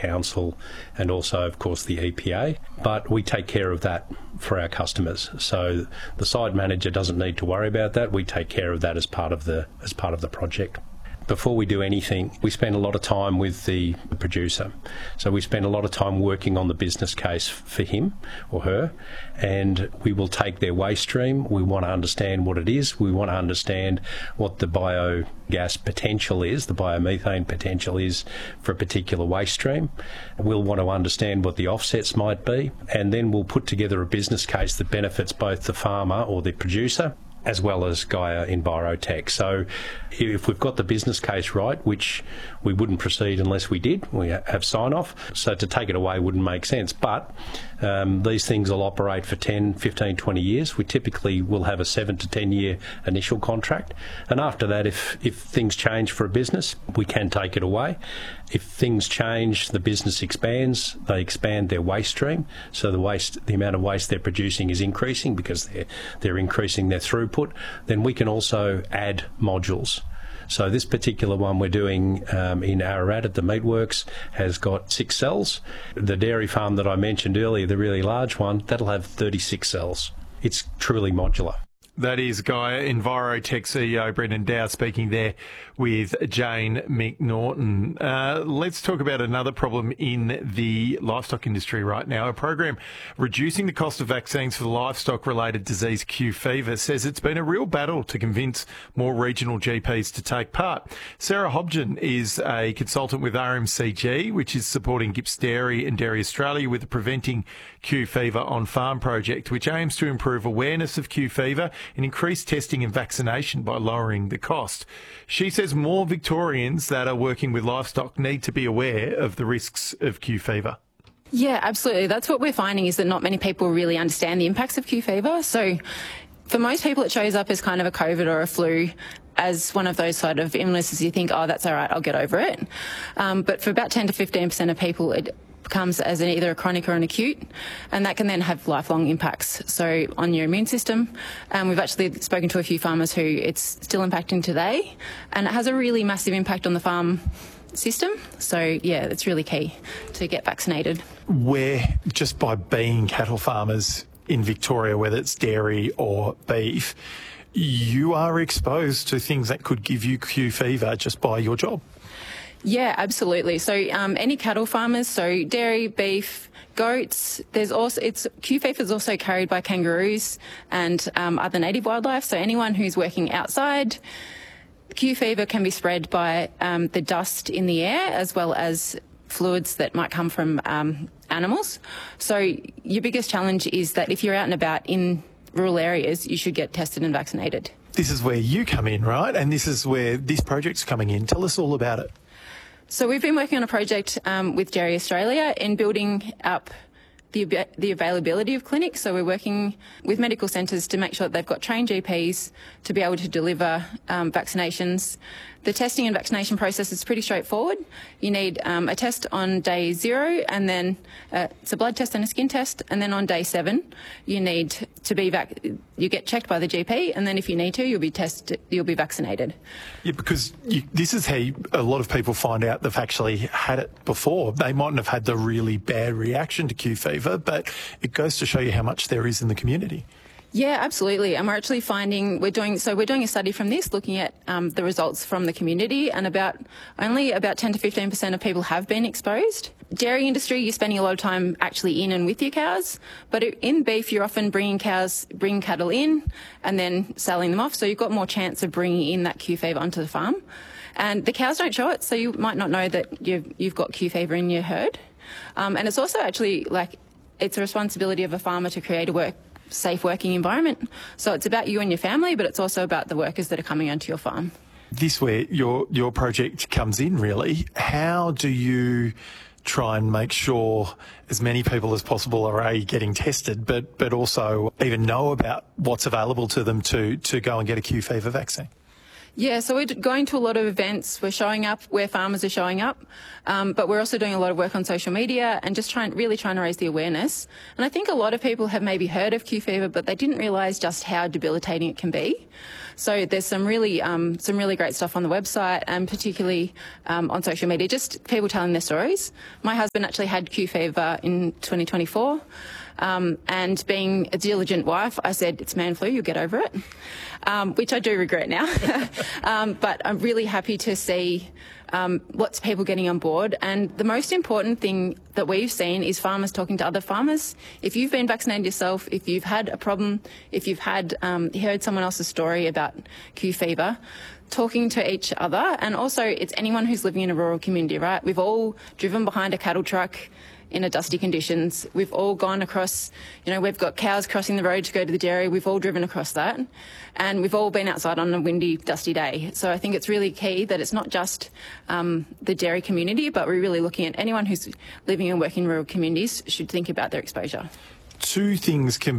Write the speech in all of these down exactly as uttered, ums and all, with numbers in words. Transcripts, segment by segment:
Council and also, of course, the E P A. But we take care of that for our customers. So the site manager doesn't need to worry about that. We take care of that as part of the as part of the project. Before we do anything, we spend a lot of time with the producer. So we spend a lot of time working on the business case for him or her, and we will take their waste stream. We want to understand what it is. We want to understand what the biogas potential is, the biomethane potential is for a particular waste stream. We'll want to understand what the offsets might be, and then we'll put together a business case that benefits both the farmer or the producer as well as Gaia Envirotech. So if we've got the business case right, which we wouldn't proceed unless we did, we have sign-off, so to take it away wouldn't make sense. But um, these things will operate for ten, fifteen, twenty years. We typically will have a seven to ten year initial contract. And after that, if, if things change for a business, we can take it away. If things change, the business expands, they expand their waste stream. So the waste, the amount of waste they're producing is increasing because they're, they're increasing their throughput. Then we can also add modules. So this particular one we're doing um, in Ararat at the Meatworks has got six cells. The dairy farm that I mentioned earlier, the really large one, that'll have thirty-six cells. It's truly modular. That is Gaia Envirotech C E O Brendan Dow speaking there with Jane McNaughton. Uh, let's talk about another problem in the livestock industry right now. A program reducing the cost of vaccines for the livestock-related disease Q fever says it's been a real battle to convince more regional G Ps to take part. Sarah Hobgen is a consultant with R M C G, which is supporting Gipps Dairy and Dairy Australia with the Preventing Q Fever on Farm project, which aims to improve awareness of Q fever and increase testing and vaccination by lowering the cost. She says more Victorians that are working with livestock need to be aware of the risks of Q fever. Yeah, absolutely. That's what we're finding, is that not many people really understand the impacts of Q fever. So for most people, it shows up as kind of a COVID or a flu, as one of those sort of illnesses you think, oh, that's all right, I'll get over it. Um, but for about ten to fifteen percent of people, it comes as an either a chronic or an acute, and that can then have lifelong impacts. So on your immune system, um, we've actually spoken to a few farmers who it's still impacting today, and it has a really massive impact on the farm system. So yeah, it's really key to get vaccinated. Where just by being cattle farmers in Victoria, whether it's dairy or beef, you are exposed to things that could give you Q fever just by your job. Yeah, absolutely. So um, any cattle farmers, so dairy, beef, goats, there's also, it's Q fever is also carried by kangaroos and um, other native wildlife. So anyone who's working outside, Q fever can be spread by um, the dust in the air as well as fluids that might come from um, animals. So your biggest challenge is that if you're out and about in rural areas, you should get tested and vaccinated. This is where you come in, right? And this is where this project's coming in. Tell us all about it. So we've been working on a project um, with Dairy Australia in building up the, the availability of clinics. So we're working with medical centres to make sure that they've got trained G Ps to be able to deliver um, vaccinations. The testing and vaccination process is pretty straightforward. You need um, a test on day zero, and then uh, it's a blood test and a skin test, and then on day seven you need to be vac- you get checked by the G P, and then if you need to, you'll be tested, you'll be vaccinated. Yeah, because you, this is how you, a lot of people find out they've actually had it before. They mightn't have had the really bad reaction to Q fever, but it goes to show you how much there is in the community. Yeah, absolutely. And we're actually finding, we're doing, so we're doing a study from this, looking at um, the results from the community, and about, only about ten to fifteen percent of people have been exposed. Dairy industry, you're spending a lot of time actually in and with your cows, but in beef, you're often bringing cows, bringing cattle in and then selling them off. So you've got more chance of bringing in that Q fever onto the farm. And the cows don't show it, so you might not know that you've, you've got Q fever in your herd. Um, and it's also actually like, it's a responsibility of a farmer to create a work safe working environment. So it's about you and your family, but it's also about the workers that are coming onto your farm. This where your your project comes in, really. How do you try and make sure as many people as possible are A, getting tested, but but also even know about what's available to them to to go and get a Q fever vaccine? Yeah, so we're going to a lot of events. We're showing up where farmers are showing up, um, but we're also doing a lot of work on social media and just trying, really trying to raise the awareness. And I think a lot of people have maybe heard of Q fever, but they didn't realise just how debilitating it can be. So there's some really, um, some really great stuff on the website and particularly um, on social media, just people telling their stories. My husband actually had Q fever in twenty twenty-four. Um, and being a diligent wife, I said, it's man flu, you'll get over it, um, which I do regret now. um, but I'm really happy to see um, lots of people getting on board. And the most important thing that we've seen is farmers talking to other farmers. If you've been vaccinated yourself, if you've had a problem, if you've had um, heard someone else's story about Q fever, talking to each other. And also it's anyone who's living in a rural community, right? We've all driven behind a cattle truck in a dusty conditions. We've all gone across, you know, we've got cows crossing the road to go to the dairy. We've all driven across that. And we've all been outside on a windy, dusty day. So I think it's really key that it's not just um, the dairy community, but we're really looking at anyone who's living and working in rural communities should think about their exposure. Two things can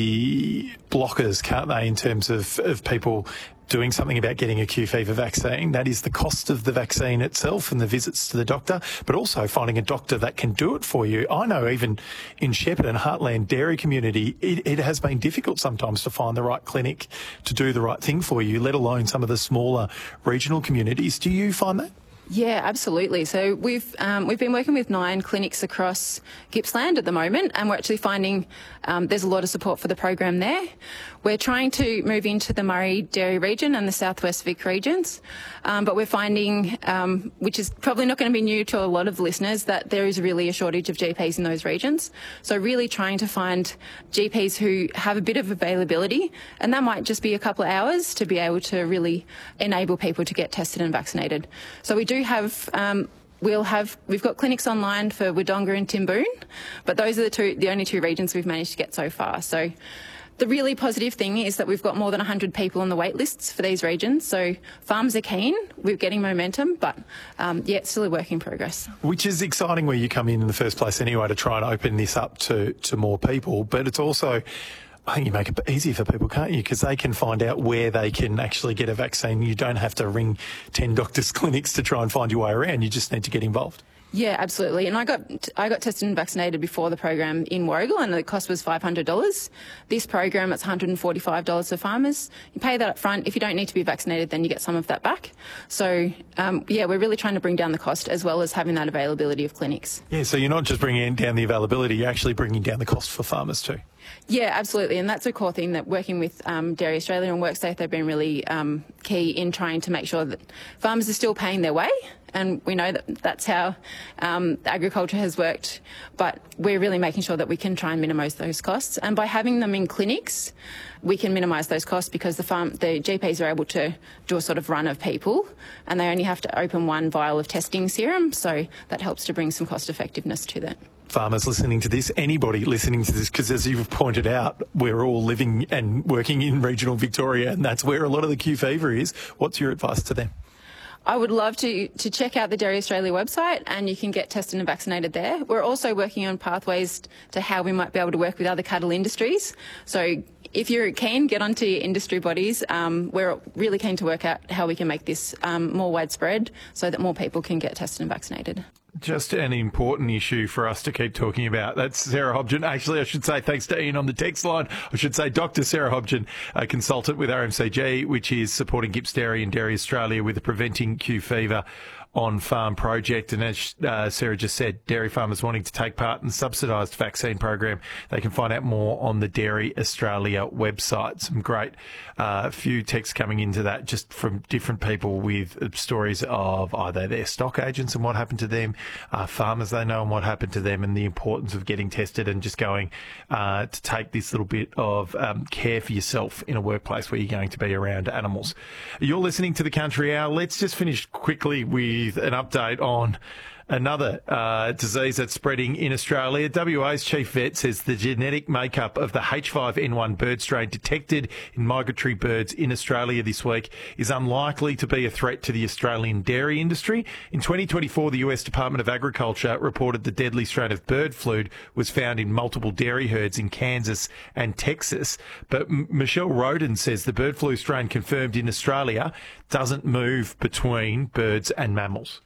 be blockers, can't they, in terms of, of people doing something about getting a Q fever vaccine. That is the cost of the vaccine itself and the visits to the doctor, but also finding a doctor that can do it for you. I know even in Shepparton and Heartland dairy community, it, it has been difficult sometimes to find the right clinic to do the right thing for you, let alone some of the smaller regional communities. Do you find that? Yeah, absolutely. So we've um, we've been working with nine clinics across Gippsland at the moment, and we're actually finding um, there's a lot of support for the program there. We're trying to move into the Murray Dairy region and the Southwest Vic regions, um, but we're finding, um, which is probably not going to be new to a lot of listeners, that there is really a shortage of G Ps in those regions. So really trying to find G Ps who have a bit of availability, and that might just be a couple of hours to be able to really enable people to get tested and vaccinated. So we do have um, we'll have we've got clinics online for Wodonga and Timboon, but those are the two the only two regions we've managed to get so far. So the really positive thing is that we've got more than one hundred people on the wait lists for these regions. So farmers are keen. We're getting momentum, but um, yeah, it's still a work in progress. Which is exciting where you come in in the first place anyway to try and open this up to, to more people. But it's also, I think you make it easier for people, can't you? Because they can find out where they can actually get a vaccine. You don't have to ring ten doctors' clinics to try and find your way around. You just need to get involved. Yeah, absolutely. And I got I got tested and vaccinated before the program in Warragul, and the cost was five hundred dollars. This program, it's one hundred forty-five dollars for farmers. You pay that up front. If you don't need to be vaccinated, then you get some of that back. So, um, yeah, we're really trying to bring down the cost as well as having that availability of clinics. Yeah, so you're not just bringing down the availability, you're actually bringing down the cost for farmers too. Yeah, absolutely. And that's a core thing that working with um, Dairy Australia and WorkSafe, they've been really um, key in trying to make sure that farmers are still paying their way. And we know that that's how um, agriculture has worked, but we're really making sure that we can try and minimise those costs. And by having them in clinics, we can minimise those costs because the farm, the G Ps are able to do a sort of run of people, and they only have to open one vial of testing serum, so that helps to bring some cost effectiveness to that. Farmers listening to this, anybody listening to this, because as you've pointed out, we're all living and working in regional Victoria, and that's where a lot of the Q fever is. What's your advice to them? I would love to, to check out the Dairy Australia website, and you can get tested and vaccinated there. We're also working on pathways to how we might be able to work with other cattle industries. So if you're keen, get onto your industry bodies. Um, we're really keen to work out how we can make this um, more widespread so that more people can get tested and vaccinated. Just an important issue for us to keep talking about. That's Sarah Hobgen. Actually, I should say thanks to Ian on the text line. I should say Doctor Sarah Hobgen, a consultant with R M C G, which is supporting Gips Dairy and Dairy Australia with the Preventing Q Fever on Farm project. And as uh, Sarah just said, dairy farmers wanting to take part in the subsidised vaccine program, they can find out more on the Dairy Australia website. Some great uh, few texts coming into that just from different people with stories of either their stock agents and what happened to them, uh, farmers they know and what happened to them, and the importance of getting tested and just going uh, to take this little bit of um, care for yourself in a workplace where you're going to be around animals. You're listening to the Country Hour. Let's just finish quickly with an update on Another uh, disease that's spreading in Australia. W A's chief vet says the genetic makeup of the H five N one bird strain detected in migratory birds in Australia this week is unlikely to be a threat to the Australian dairy industry. In twenty twenty-four, the U S Department of Agriculture reported the deadly strain of bird flu was found in multiple dairy herds in Kansas and Texas. But M- Michelle Roden says the bird flu strain confirmed in Australia doesn't move between birds and mammals.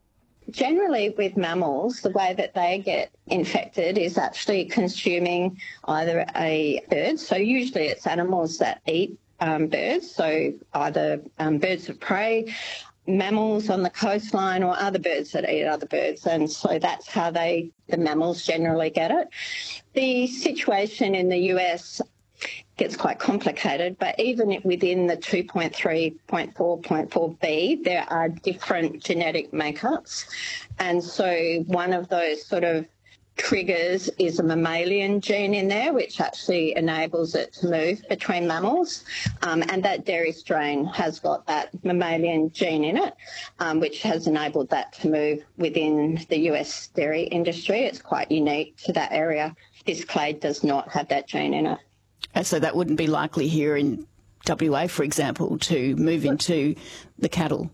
Generally with mammals, the way that they get infected is actually consuming either a bird. So usually it's animals that eat um, birds, so either um, birds of prey, mammals on the coastline, or other birds that eat other birds. And so that's how they, the mammals generally get it. The situation in the U S gets quite complicated, but even within the two point three point four point four B, there are different genetic makeups. And so one of those sort of triggers is a mammalian gene in there, which actually enables it to move between mammals. Um, and that dairy strain has got that mammalian gene in it, um, which has enabled that to move within the U S dairy industry. It's quite unique to that area. This clade does not have that gene in it. So that wouldn't be likely here in W A, for example, to move into the cattle?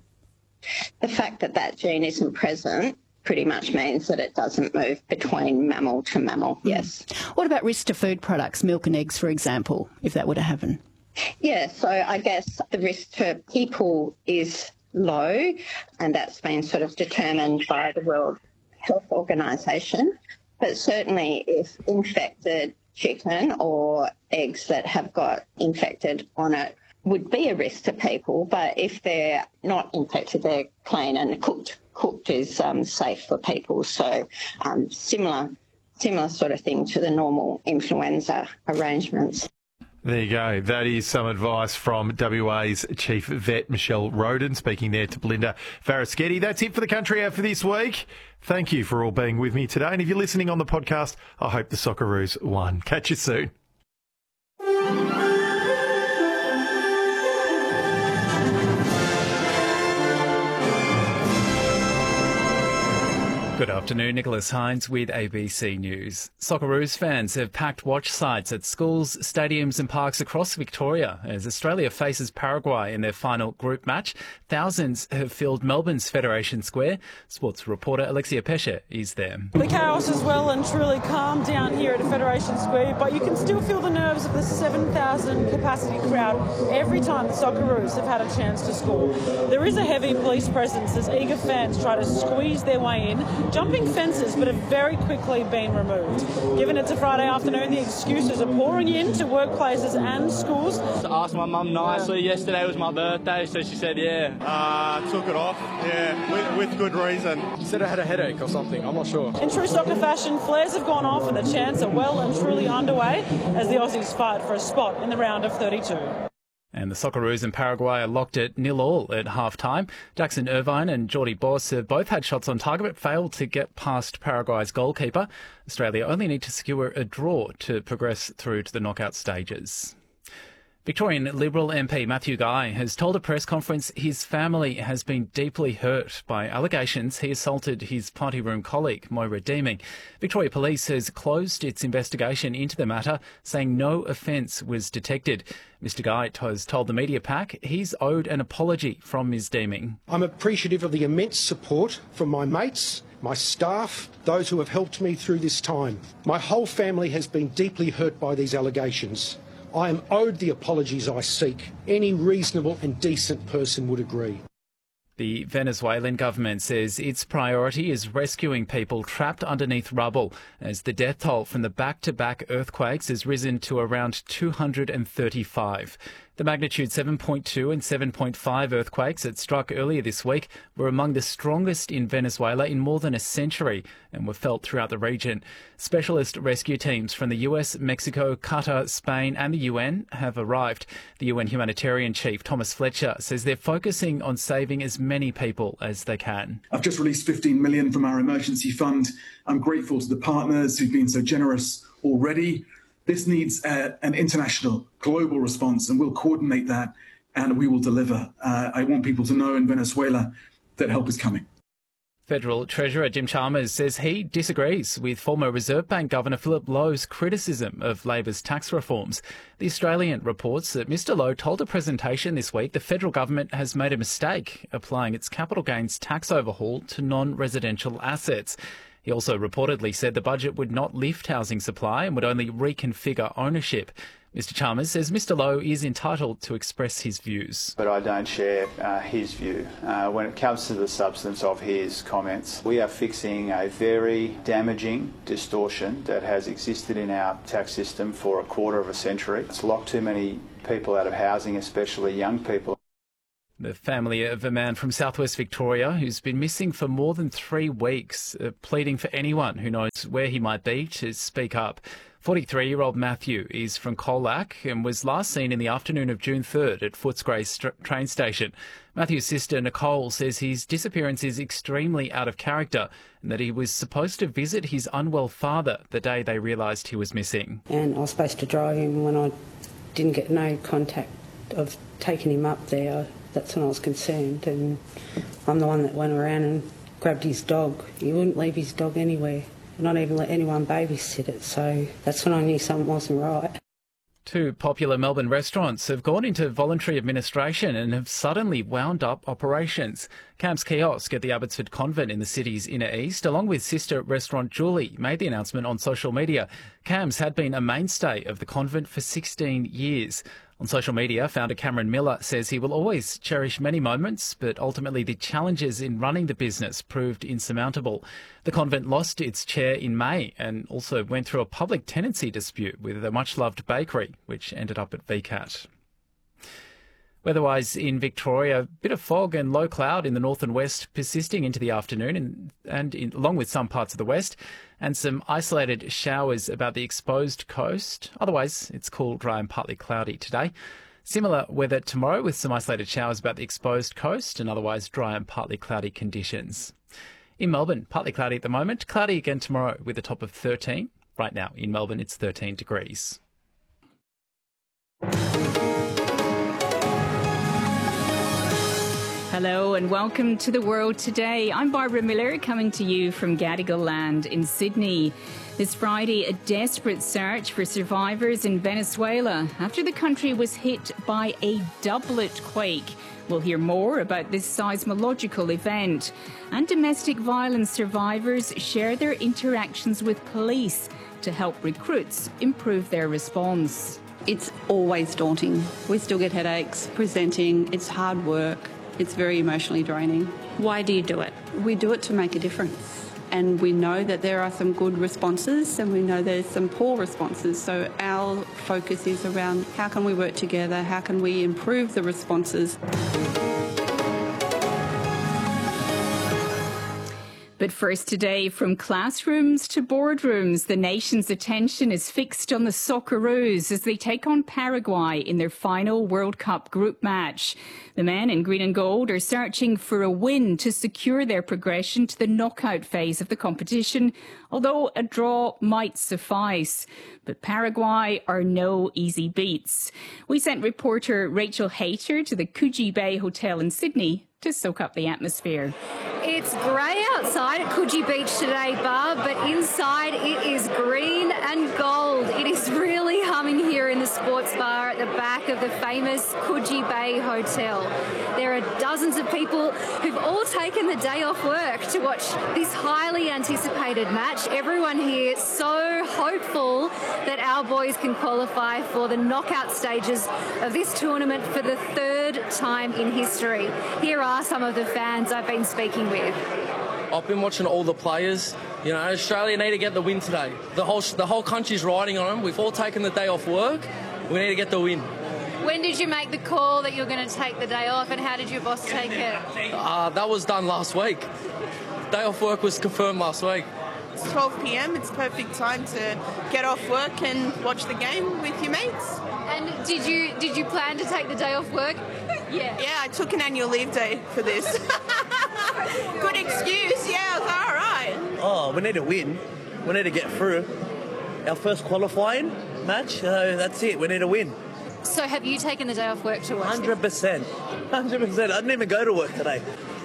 The fact that that gene isn't present pretty much means that it doesn't move between mammal to mammal, yes. What about risk to food products, milk and eggs, for example, if that were to happen? Yeah, so I guess the risk to people is low, and that's been sort of determined by the World Health Organisation. But certainly if infected chicken or eggs that have got infected on it would be a risk to people, but if they're not infected, they're clean and cooked. Cooked is um, safe for people. So um, similar, similar sort of thing to the normal influenza arrangements. There you go. That is some advice from W A's chief vet, Michelle Roden, speaking there to Belinda Faraschetti. That's it for the Country Hour for this week. Thank you for all being with me today. And if you're listening on the podcast, I hope the Socceroos won. Catch you soon. Good afternoon, Nicholas Hines with A B C News. Socceroos fans have packed watch sites at schools, stadiums and parks across Victoria as Australia faces Paraguay in their final group match. Thousands have filled Melbourne's Federation Square. Sports reporter Alexia Pesce is there. The chaos is well and truly calm down here at Federation Square, but you can still feel the nerves of the seven thousand capacity crowd every time the Socceroos have had a chance to score. There is a heavy police presence as eager fans try to squeeze their way in, jumping fences, but have very quickly been removed. Given it's a Friday afternoon, the excuses are pouring in to workplaces and schools. I asked my mum nicely. Yesterday was my birthday, so she said, yeah. Uh, took it off, yeah, with, with good reason. She said I had a headache or something, I'm not sure. In true soccer fashion, flares have gone off and the chants are well and truly underway as the Aussies fight for a spot in the round of thirty-two. And the Socceroos in Paraguay are locked at nil all at half-time. Jackson Irvine and Geordie Boss have both had shots on target but failed to get past Paraguay's goalkeeper. Australia only need to secure a draw to progress through to the knockout stages. Victorian Liberal M P Matthew Guy has told a press conference his family has been deeply hurt by allegations he assaulted his party room colleague, Moira Deeming. Victoria Police has closed its investigation into the matter, saying no offence was detected. Mister Guy has told the media pack he's owed an apology from Miz Deeming. I'm appreciative of the immense support from my mates, my staff, those who have helped me through this time. My whole family has been deeply hurt by these allegations. I am owed the apologies I seek. Any reasonable and decent person would agree. The Venezuelan government says its priority is rescuing people trapped underneath rubble as the death toll from the back-to-back earthquakes has risen to around two hundred thirty-five. The magnitude seven point two and seven point five earthquakes that struck earlier this week were among the strongest in Venezuela in more than a century and were felt throughout the region. Specialist rescue teams from the U S, Mexico, Qatar, Spain and the U N have arrived. The U N humanitarian chief, Thomas Fletcher, says they're focusing on saving as many people as they can. I've just released fifteen million dollars from our emergency fund. I'm grateful to the partners who've been so generous already. This needs uh, an international, global response, and we'll coordinate that and we will deliver. Uh, I want people to know in Venezuela that help is coming. Federal Treasurer Jim Chalmers says he disagrees with former Reserve Bank Governor Philip Lowe's criticism of Labor's tax reforms. The Australian reports that Mr Lowe told a presentation this week the federal government has made a mistake applying its capital gains tax overhaul to non-residential assets. He also reportedly said the budget would not lift housing supply and would only reconfigure ownership. Mr Chalmers says Mr Lowe is entitled to express his views. But I don't share uh, his view. Uh, when it comes to the substance of his comments, we are fixing a very damaging distortion that has existed in our tax system for a quarter of a century. It's locked too many people out of housing, especially young people. The family of a man from southwest Victoria who's been missing for more than three weeks, uh, pleading for anyone who knows where he might be to speak up. forty-three-year-old Matthew is from Colac and was last seen in the afternoon of June third at Footscray st- train station. Matthew's sister Nicole says his disappearance is extremely out of character and that he was supposed to visit his unwell father the day they realised he was missing. And I was supposed to drive him when I didn't get no contact of taking him up there. That's when I was concerned, and I'm the one that went around and grabbed his dog. He wouldn't leave his dog anywhere, not even let anyone babysit it, so that's when I knew something wasn't right. Two popular Melbourne restaurants have gone into voluntary administration and have suddenly wound up operations. Camps Kiosk at the Abbotsford Convent in the city's inner east, along with sister restaurant Julie, made the announcement on social media. Camps had been a mainstay of the convent for sixteen years. On social media, founder Cameron Miller says he will always cherish many moments, but ultimately the challenges in running the business proved insurmountable. The convent lost its chair in May and also went through a public tenancy dispute with a much-loved bakery, which ended up at V CAT. Weatherwise in Victoria, a bit of fog and low cloud in the north and west persisting into the afternoon and, and in, along with some parts of the west, and some isolated showers about the exposed coast. Otherwise, it's cool, dry and partly cloudy today. Similar weather tomorrow with some isolated showers about the exposed coast and otherwise dry and partly cloudy conditions. In Melbourne, partly cloudy at the moment, cloudy again tomorrow with a top of thirteen. Right now in Melbourne, it's thirteen degrees. Hello and welcome to The World Today. I'm Barbara Miller, coming to you from Gadigal Land in Sydney. This Friday, a desperate search for survivors in Venezuela after the country was hit by a doublet quake. We'll hear more about this seismological event. And domestic violence survivors share their interactions with police to help recruits improve their response. It's always daunting. We still get headaches presenting. It's hard work. It's very emotionally draining. Why do you do it? We do it to make a difference. And we know that there are some good responses and we know there's some poor responses. So our focus is around how can we work together, how can we improve the responses. But first today, from classrooms to boardrooms, the nation's attention is fixed on the Socceroos as they take on Paraguay in their final World Cup group match. The men in green and gold are searching for a win to secure their progression to the knockout phase of the competition, although a draw might suffice. But Paraguay are no easy beats. We sent reporter Rachel Hayter to the Coogee Bay Hotel in Sydney to soak up the atmosphere. It's grey outside at Coogee Beach today, Barb, but inside it is green and gold. It is really humming here in the sports bar at the back of the famous Coogee Bay Hotel. There are dozens of people who've all taken the day off work to watch this highly anticipated match. Everyone here so hopeful that our boys can qualify for the knockout stages of this tournament for the third time in history. Here are some of the fans I've been speaking with. I've been watching all the players. You know, Australia need to get the win today. The whole the whole country's riding on them. We've all taken the day off work. We need to get the win. When did you make the call that you were going to take the day off, and how did your boss take it? Uh, that was done last week. Day off work was confirmed last week. It's twelve p m. It's perfect time to get off work and watch the game with your mates. And did you did you plan to take the day off work? Yeah. Yeah, I took an annual leave day for this. Good excuse. Yeah, I was like, all right. Oh, we need to win. We need to get through. Our first qualifying match, so that's it. We need to win. So have you taken the day off work to watch one hundred percent. one hundred percent. I didn't even go to work today.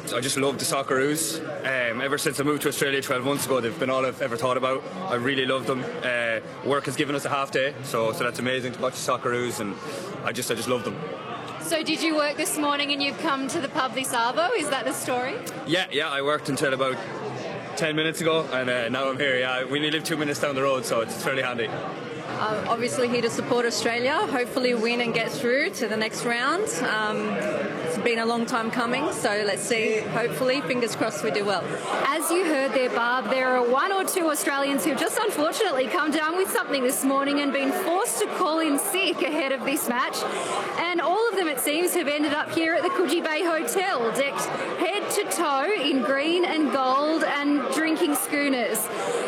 I just love the Socceroos. Um, ever since I moved to Australia twelve months ago, they've been all I've ever thought about. I really love them. Uh, work has given us a half day, so so that's amazing to watch the Socceroos, and I just I just love them. So did you work this morning and you've come to the pub this arvo? Is that the story? Yeah, yeah. I worked until about ten minutes ago, and uh, now I'm here. Yeah, we only live two minutes down the road, so it's fairly handy. Uh, obviously here to support Australia, hopefully win and get through to the next round. Um, it's been a long time coming, so let's see. Hopefully, fingers crossed, we do well. As you heard there, Barb, there are one or two Australians who have just unfortunately come down with something this morning and been forced to call in sick ahead of this match. And all of them, it seems, have ended up here at the Coogee Bay Hotel, decked head to toe in green and gold and drinking schooners.